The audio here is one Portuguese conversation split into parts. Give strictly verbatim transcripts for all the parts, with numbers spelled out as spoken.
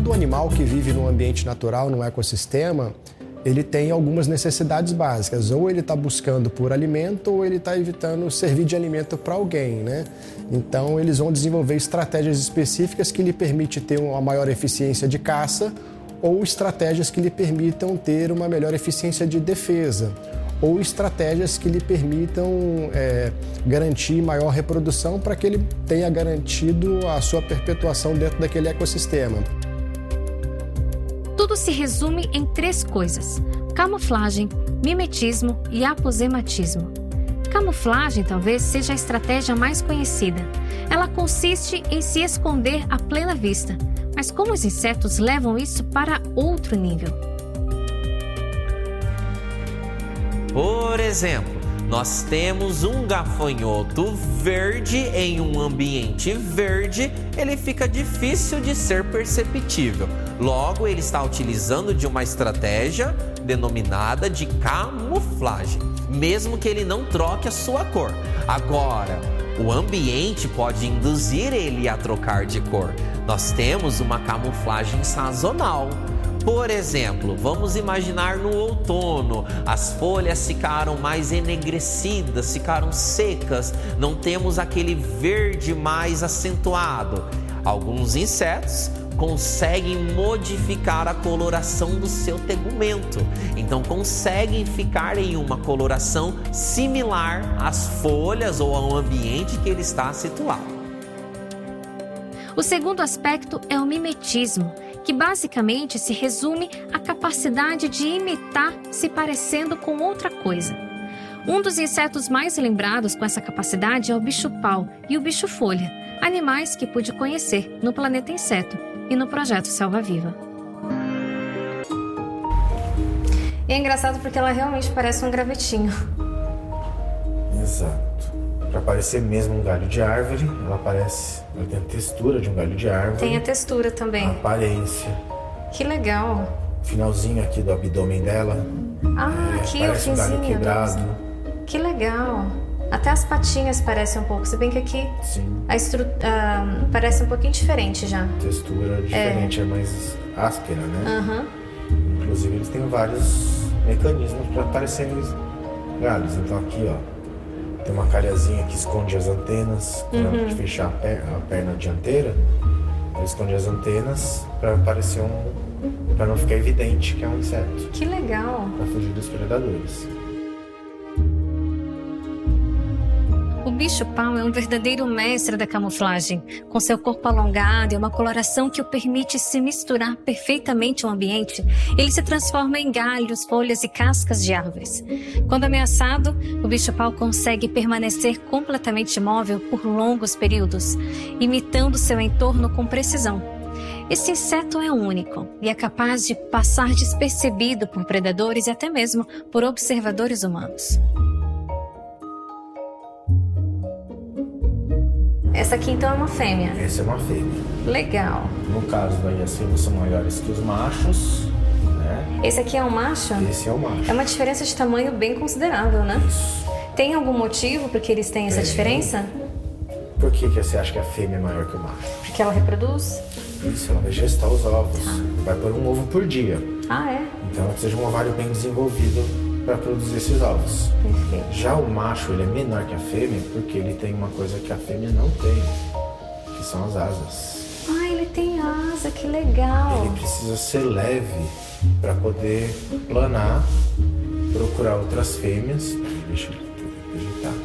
todo animal que vive num ambiente natural, num ecossistema, ele tem algumas necessidades básicas. Ou ele está buscando por alimento, ou ele está evitando servir de alimento para alguém, né? Então, eles vão desenvolver estratégias específicas que lhe permitem ter uma maior eficiência de caça, ou estratégias que lhe permitam ter uma melhor eficiência de defesa, ou estratégias que lhe permitam é, garantir maior reprodução para que ele tenha garantido a sua perpetuação dentro daquele ecossistema. Tudo se resume em três coisas: camuflagem, mimetismo e aposematismo. Camuflagem talvez seja a estratégia mais conhecida. Ela consiste em se esconder à plena vista. Mas como os insetos levam isso para outro nível? Por exemplo, nós temos um gafanhoto verde em um ambiente verde, ele fica difícil de ser perceptível. Logo, ele está utilizando de uma estratégia denominada de camuflagem, mesmo que ele não troque a sua cor. Agora, o ambiente pode induzir ele a trocar de cor. Nós temos uma camuflagem sazonal. Por exemplo, vamos imaginar no outono, as folhas ficaram mais enegrecidas, ficaram secas, não temos aquele verde mais acentuado. Alguns insetos conseguem modificar a coloração do seu tegumento, então conseguem ficar em uma coloração similar às folhas ou ao ambiente que ele está situado. O segundo aspecto é o mimetismo, que basicamente se resume à capacidade de imitar se parecendo com outra coisa. Um dos insetos mais lembrados com essa capacidade é o bicho-pau e o bicho-folha, animais que pude conhecer no Planeta Inseto e no Projeto Selva Viva. E é engraçado porque ela realmente parece um gravetinho. Exato. Para parecer mesmo um galho de árvore, ela parece, ela tem a textura de um galho de árvore. Tem a textura também. A aparência. Que legal. Finalzinho aqui do abdômen dela. Ah, é, aqui parece o um galho finzinho. quebrado. Que legal. Até as patinhas parecem um pouco, se bem que aqui Sim. a estru... ah, parece um pouquinho diferente já. Textura diferente, é, é mais áspera, né? Uhum. Inclusive eles têm vários mecanismos para parecerem galhos. Então aqui, ó, tem uma calhazinha que esconde as antenas, para uhum. fechar a perna, a perna dianteira. Ele esconde as antenas para parecer um, para não ficar evidente que é um inseto. Que legal. Para fugir dos predadores. O bicho-pau é um verdadeiro mestre da camuflagem. Com seu corpo alongado e uma coloração que o permite se misturar perfeitamente ao ambiente, ele se transforma em galhos, folhas e cascas de árvores. Quando ameaçado, o bicho-pau consegue permanecer completamente imóvel por longos períodos, imitando seu entorno com precisão. Esse inseto é único e é capaz de passar despercebido por predadores e até mesmo por observadores humanos. Essa aqui então é uma fêmea? Essa é uma fêmea. Legal. No caso daí as fêmeas são maiores que os machos, né? Esse aqui é um macho? Esse é o macho. É uma diferença de tamanho bem considerável, né? Isso. Tem algum motivo por que eles têm essa Tem. diferença? Por que, que você acha que a fêmea é maior que o macho? Porque ela reproduz? Isso, ela vai gestar os ovos. Ah. Vai pôr um ovo por dia. Ah, é? Então ela precisa de um ovário bem desenvolvido para produzir esses ovos. Perfeito. Já o macho, ele é menor que a fêmea porque ele tem uma coisa que a fêmea não tem, que são as asas. Ah, ele tem asa, que legal. Ele precisa ser leve para poder planar, procurar outras fêmeas. Deixa eu ajeitar.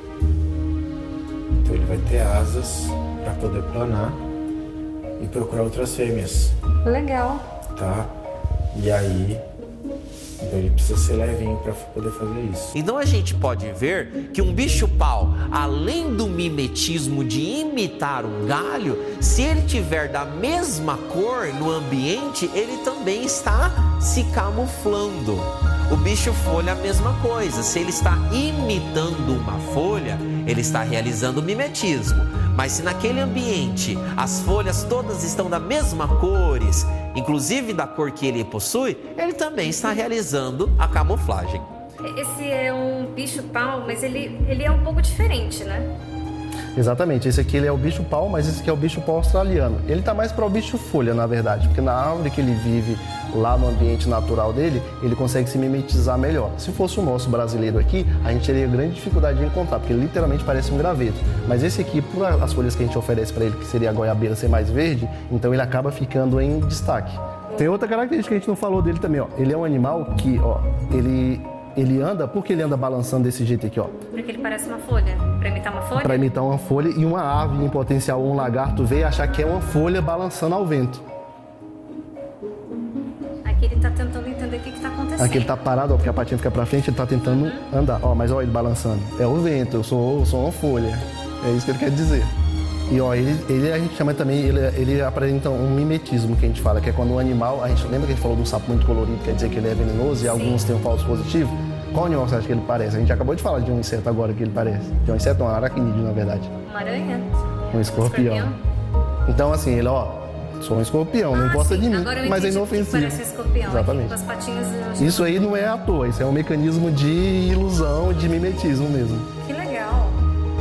Então ele vai ter asas para poder planar e procurar outras fêmeas. Legal. Tá? E aí, então ele precisa ser levinho para poder fazer isso. Então a gente pode ver que um bicho-pau, além do mimetismo de imitar um galho, se ele tiver da mesma cor no ambiente, ele também está se camuflando. O bicho-folha é a mesma coisa. Se ele está imitando uma folha, ele está realizando mimetismo. Mas se naquele ambiente as folhas todas estão da mesma cores, inclusive da cor que ele possui, ele também está realizando a camuflagem. Esse é um bicho-pau, mas ele, ele é um pouco diferente, né? Exatamente, esse aqui ele é o bicho-pau, mas esse aqui é o bicho-pau australiano. Ele tá mais para o bicho-folha, na verdade, porque na árvore que ele vive lá no ambiente natural dele, ele consegue se mimetizar melhor. Se fosse o nosso brasileiro aqui, a gente teria grande dificuldade de encontrar, porque ele literalmente parece um graveto. Mas esse aqui, por as folhas que a gente oferece para ele, que seria a goiabeira ser mais verde, então ele acaba ficando em destaque. Tem outra característica que a gente não falou dele também, ó. Ele é um animal que, ó, ele... Ele anda, por que ele anda balançando desse jeito aqui, ó? Porque ele parece uma folha, pra imitar uma folha? Pra imitar uma folha, e uma ave, em potencial, um lagarto, veio achar que é uma folha balançando ao vento. Aqui ele tá tentando entender o que que tá acontecendo. Aqui ele tá parado, ó, porque a patinha fica pra frente, ele tá tentando uhum. andar. Ó, mas ó, ele balançando. É o vento, eu sou, eu sou uma folha. É isso que ele quer dizer. E ó, ele, ele a gente chama também, ele, ele apresenta um mimetismo que a gente fala, que é quando um animal, a gente lembra que a gente falou do sapo muito colorido, quer dizer que ele é venenoso e Sim. alguns têm um falso positivo? Qual animal você acha que ele parece? A gente acabou de falar de um inseto agora que ele parece. De um inseto, um aracnídeo, na verdade. Uma aranha? Um escorpião. escorpião. Então assim, ele, ó, sou um escorpião, não ah, encosta sim. de mim, mas é inofensivo. Parece um escorpião. Exatamente. Com as patinhas, isso aí não é à toa, isso é um mecanismo de ilusão, de mimetismo mesmo. Que legal.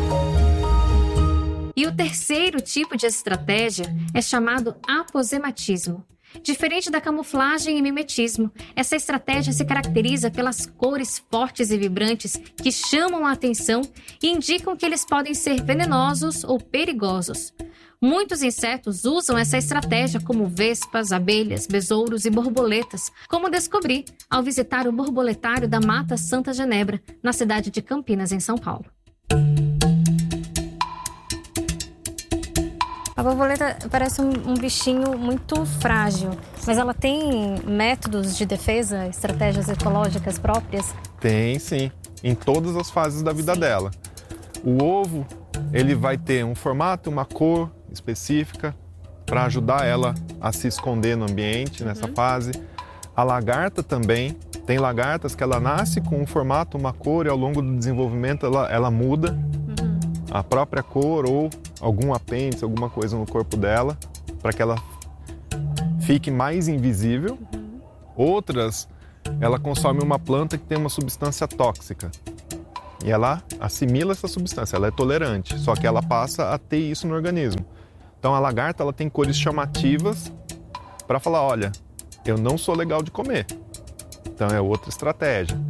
E o terceiro tipo de estratégia é chamado aposematismo. Diferente da camuflagem e mimetismo, essa estratégia se caracteriza pelas cores fortes e vibrantes que chamam a atenção e indicam que eles podem ser venenosos ou perigosos. Muitos insetos usam essa estratégia, como vespas, abelhas, besouros e borboletas, como descobri ao visitar o borboletário da Mata Santa Genebra, na cidade de Campinas, em São Paulo. A borboleta parece um, um bichinho muito frágil, mas ela tem métodos de defesa, estratégias ecológicas próprias? Tem, sim, em todas as fases da vida sim. dela. O ovo, ele vai ter um formato, uma cor específica para ajudar ela a se esconder no ambiente nessa uhum. fase. A lagarta também, tem lagartas que ela nasce com um formato, uma cor e ao longo do desenvolvimento ela, ela muda. A própria cor ou algum apêndice, alguma coisa no corpo dela, para que ela fique mais invisível. Uhum. Outras, ela consome uma planta que tem uma substância tóxica. E ela assimila essa substância, ela é tolerante, só que ela passa a ter isso no organismo. Então a lagarta ela tem cores chamativas para falar, olha, eu não sou legal de comer. Então é outra estratégia,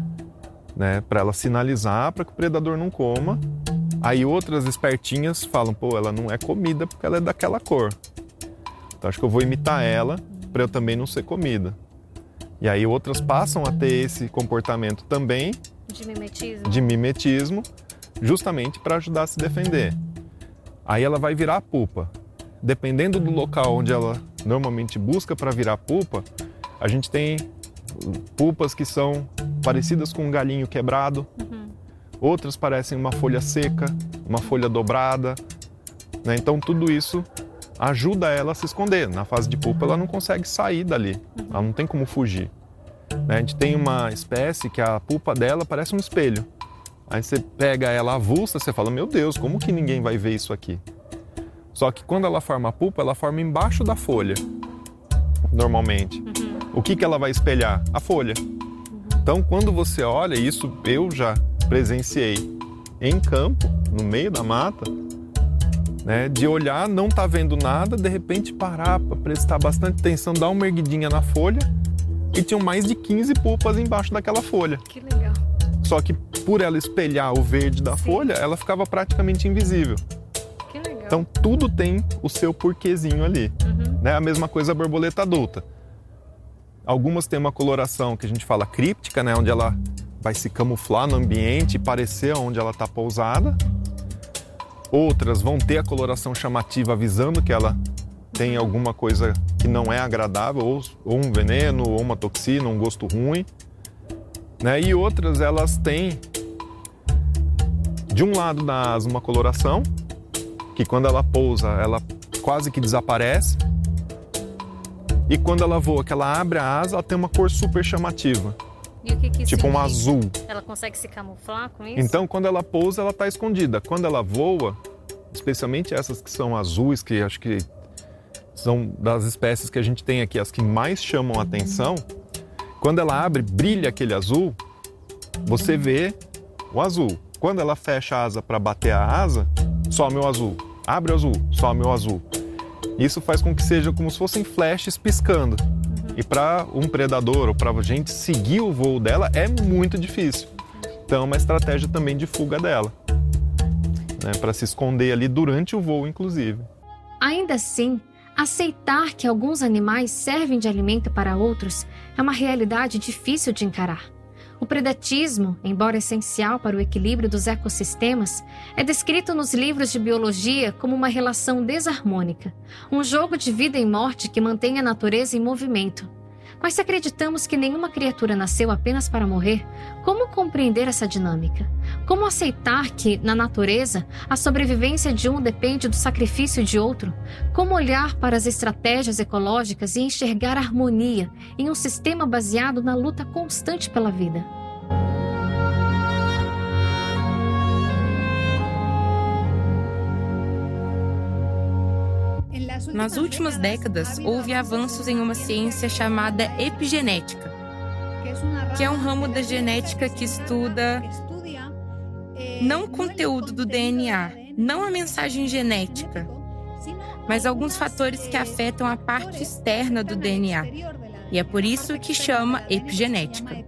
né? Para ela sinalizar para que o predador não coma. Aí outras espertinhas falam, pô, ela não é comida porque ela é daquela cor. Então acho que eu vou imitar ela para eu também não ser comida. E aí outras passam a ter esse comportamento também de mimetismo, de mimetismo justamente para ajudar a se defender. Aí ela vai virar a pupa. Dependendo do local onde ela normalmente busca para virar pupa, a gente tem pupas que são parecidas com um galinho quebrado. Uhum. Outras parecem uma folha seca, uma folha dobrada, né? Então tudo isso ajuda ela a se esconder. Na fase de pupa ela não consegue sair dali, ela não tem como fugir, né? A gente tem uma espécie que a pupa dela parece um espelho. Aí você pega ela avulsa, você fala, meu Deus, como que ninguém vai ver isso aqui? Só que quando ela forma a pupa, ela forma embaixo da folha, normalmente. Uhum. O que que ela vai espelhar? A folha. Uhum. Então quando você olha, isso eu já presenciei em campo, no meio da mata, né, de olhar, não tá vendo nada, de repente parar para prestar bastante atenção, dar uma erguidinha na folha e tinham mais de quinze pupas embaixo daquela folha. Que legal. Só que por ela espelhar o verde da Sim. folha, ela ficava praticamente invisível. Que legal. Então tudo tem o seu porquezinho ali. Uhum. Né? A mesma coisa a borboleta adulta. Algumas têm uma coloração que a gente fala críptica, né, onde ela vai se camuflar no ambiente e parecer onde ela está pousada. Outras vão ter a coloração chamativa avisando que ela tem alguma coisa que não é agradável, ou, ou um veneno, ou uma toxina, um gosto ruim. Né? E outras, elas têm, de um lado da asa, uma coloração, que quando ela pousa, ela quase que desaparece. E quando ela voa, que ela abre a asa, ela tem uma cor super chamativa. E o que que isso tipo um indica? azul. Ela consegue se camuflar com isso? Então, quando ela pousa, ela está escondida. Quando ela voa, especialmente essas que são azuis, que acho que são das espécies que a gente tem aqui, as que mais chamam a atenção, quando ela abre, brilha aquele azul, você vê o azul. Quando ela fecha a asa para bater a asa, some o azul. Abre o azul, some o azul. Isso faz com que seja como se fossem flashes piscando. E para um predador ou para a gente seguir o voo dela é muito difícil. Então é uma estratégia também de fuga dela, né? Para se esconder ali durante o voo, inclusive. Ainda assim, aceitar que alguns animais servem de alimento para outros é uma realidade difícil de encarar. O predatismo, embora essencial para o equilíbrio dos ecossistemas, é descrito nos livros de biologia como uma relação desarmônica, um jogo de vida e morte que mantém a natureza em movimento. Mas se acreditamos que nenhuma criatura nasceu apenas para morrer, como compreender essa dinâmica? Como aceitar que, na natureza, a sobrevivência de um depende do sacrifício de outro? Como olhar para as estratégias ecológicas e enxergar harmonia em um sistema baseado na luta constante pela vida? Nas últimas décadas, houve avanços em uma ciência chamada epigenética, que é um ramo da genética que estuda não o conteúdo do D N A, não a mensagem genética, mas alguns fatores que afetam a parte externa do D N A. E é por isso que chama epigenética.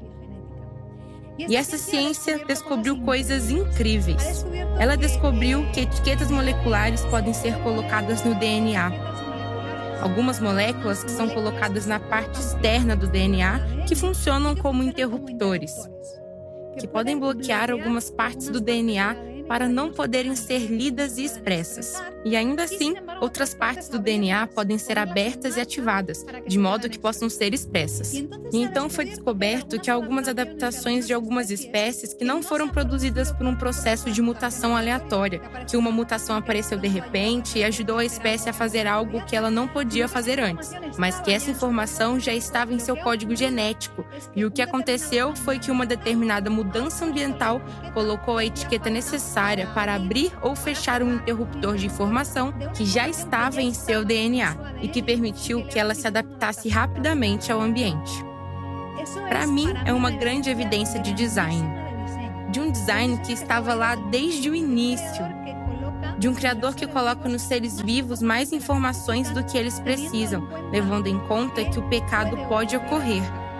E essa ciência descobriu coisas incríveis. Ela descobriu que etiquetas moleculares podem ser colocadas no D N A. Algumas moléculas que são colocadas na parte externa do D N A que funcionam como interruptores, que podem bloquear algumas partes do D N A para não poderem ser lidas e expressas. E ainda assim, outras partes do D N A podem ser abertas e ativadas, de modo que possam ser expressas. E então foi descoberto que há algumas adaptações de algumas espécies que não foram produzidas por um processo de mutação aleatória, que uma mutação apareceu de repente e ajudou a espécie a fazer algo que ela não podia fazer antes, mas que essa informação já estava em seu código genético, e o que aconteceu foi que uma determinada mudança ambiental colocou a etiqueta necessária para abrir ou fechar um interruptor de informação que já estava em seu D N A e que permitiu que ela se adaptasse rapidamente ao ambiente. Para mim, é uma grande evidência de design. De um design que estava lá desde o início. De um criador que coloca nos seres vivos mais informações do que eles precisam, levando em conta que o pecado pode ocorrer.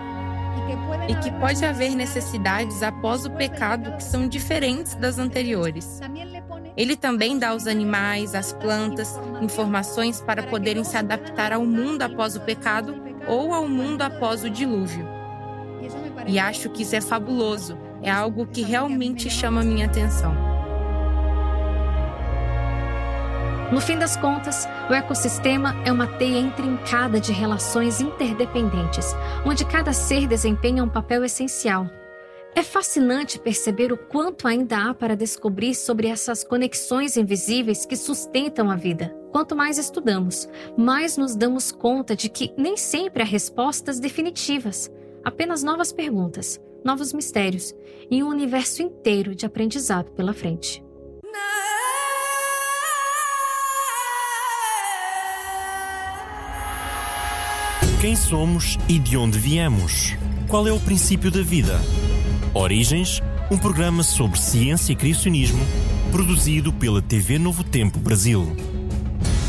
E que pode haver necessidades após o pecado que são diferentes das anteriores. Ele também dá aos animais, às plantas, informações para poderem se adaptar ao mundo após o pecado ou ao mundo após o dilúvio. E acho que isso é fabuloso, é algo que realmente chama minha atenção. No fim das contas, o ecossistema é uma teia intrincada de relações interdependentes, onde cada ser desempenha um papel essencial. É fascinante perceber o quanto ainda há para descobrir sobre essas conexões invisíveis que sustentam a vida. Quanto mais estudamos, mais nos damos conta de que nem sempre há respostas definitivas, apenas novas perguntas, novos mistérios e um universo inteiro de aprendizado pela frente. Quem somos e de onde viemos? Qual é o princípio da vida? Origens, um programa sobre ciência e criacionismo, produzido pela T V Novo Tempo Brasil.